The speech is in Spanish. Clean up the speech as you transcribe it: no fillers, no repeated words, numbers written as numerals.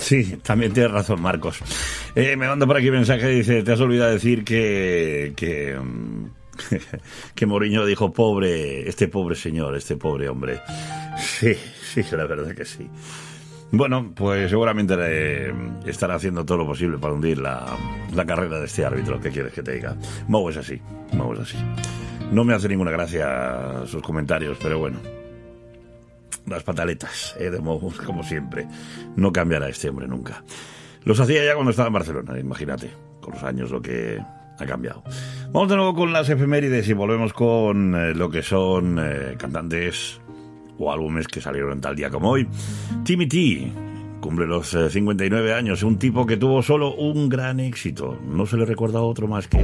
Sí, también tienes razón, Marcos. Me manda por aquí un mensaje, dice, te has olvidado decir que Mourinho dijo este pobre señor, este pobre hombre. Sí, la verdad que sí. Bueno, pues seguramente estará haciendo todo lo posible para hundir la carrera de este árbitro. ¿Qué quieres que te diga? Mou es así. No me hace ninguna gracia sus comentarios, pero bueno. Las pataletas de Mou, como siempre. No cambiará este hombre nunca. Los hacía ya cuando estaba en Barcelona, imagínate, con los años lo que ha cambiado. Vamos de nuevo con las efemérides y volvemos con lo que son cantantes o álbumes que salieron en tal día como hoy. Timmy T cumple los 59 años, un tipo que tuvo solo un gran éxito. No se le recuerda a otro más que